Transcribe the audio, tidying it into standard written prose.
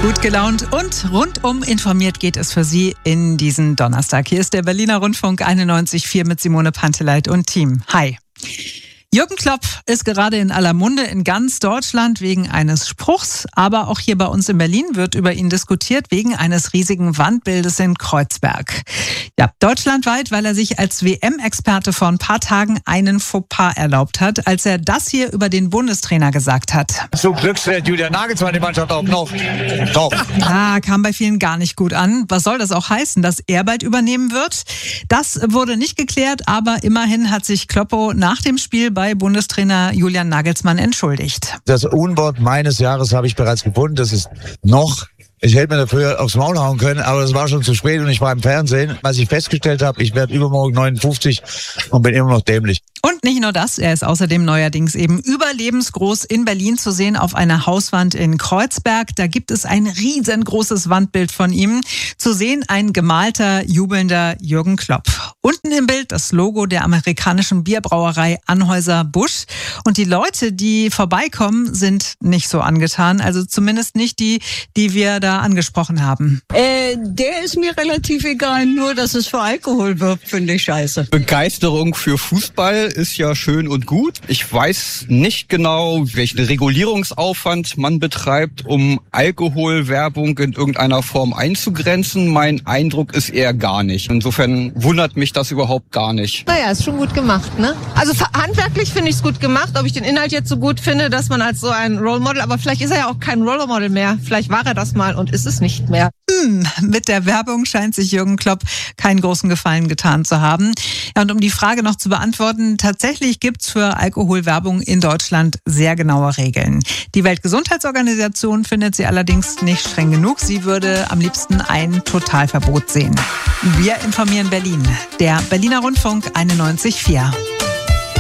Gut gelaunt und rundum informiert geht es für Sie in diesen Donnerstag. Hier ist der Berliner Rundfunk 91.4 mit Simone Panteleit und Team. Hi. Jürgen Klopp ist gerade in aller Munde in ganz Deutschland wegen eines Spruchs, aber auch hier bei uns in Berlin wird über ihn diskutiert wegen eines riesigen Wandbildes in Kreuzberg. Ja, deutschlandweit, weil er sich als WM-Experte vor ein paar Tagen einen Fauxpas erlaubt hat, als er das hier über den Bundestrainer gesagt hat. So glückselt Julian Nagelsmann die Mannschaft auch noch drauf. Kam bei vielen gar nicht gut an. Was soll das auch heißen, dass er bald übernehmen wird? Das wurde nicht geklärt, aber immerhin hat sich Kloppo nach dem Spiel bei Bundestrainer Julian Nagelsmann entschuldigt. Das Unwort meines Jahres habe ich bereits gefunden. Das ist noch. Ich hätte mir dafür aufs Maul hauen können, aber das war schon zu spät und ich war im Fernsehen. Als ich festgestellt habe, ich werde übermorgen 59 und bin immer noch dämlich. Und nicht nur das, er ist außerdem neuerdings eben überlebensgroß in Berlin zu sehen auf einer Hauswand in Kreuzberg. Da gibt es ein riesengroßes Wandbild von ihm. Zu sehen ein gemalter, jubelnder Jürgen Klopp. Unten im Bild das Logo der amerikanischen Bierbrauerei Anheuser-Busch. Und die Leute, die vorbeikommen, sind nicht so angetan. Also zumindest nicht die wir da angesprochen haben. Der ist mir relativ egal, nur dass es für Alkohol wirbt, finde ich scheiße. Begeisterung für Fußball ist ja schön und gut. Ich weiß nicht genau, welchen Regulierungsaufwand man betreibt, um Alkoholwerbung in irgendeiner Form einzugrenzen. Mein Eindruck ist eher gar nicht. Insofern wundert mich das überhaupt gar nicht. Naja, ist schon gut gemacht, ne? Also handwerklich finde ich es gut gemacht. Ob ich den Inhalt jetzt so gut finde, dass man als so ein Role Model, aber vielleicht ist er ja auch kein Role Model mehr. Vielleicht war er das mal und ist es nicht mehr. Mit der Werbung scheint sich Jürgen Klopp keinen großen Gefallen getan zu haben. Ja, und um die Frage noch zu beantworten, tatsächlich gibt's für Alkoholwerbung in Deutschland sehr genaue Regeln. Die Weltgesundheitsorganisation findet sie allerdings nicht streng genug. Sie würde am liebsten ein Totalverbot sehen. Wir informieren Berlin. Der Berliner Rundfunk 91.4.